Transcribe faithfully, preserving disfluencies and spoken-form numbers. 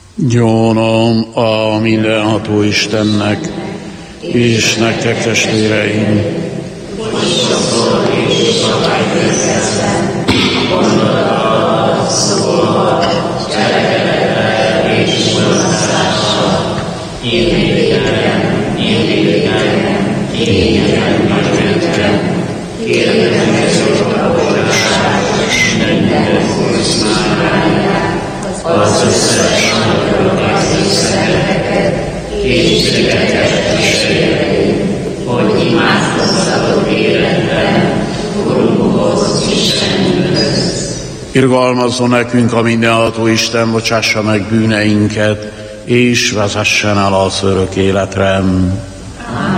Gyónom a mindenható Istennek, és nektek testvéreim, hogy sokszor és szabályközben, gondolattal, szóval, cselekedettel és mondással, indítően, indítően, kényen, nagymentken, kérlek ez a boldogságos, minden forzmáráját, az összes nagyokat és szereteket, készségeket testvéreim, hogy imádkozzatok életben, Urunkhoz, Istenünkhöz. Irgalmazzon nekünk a mindenható Isten, bocsássa meg bűneinket, és vezessen el az örök életre.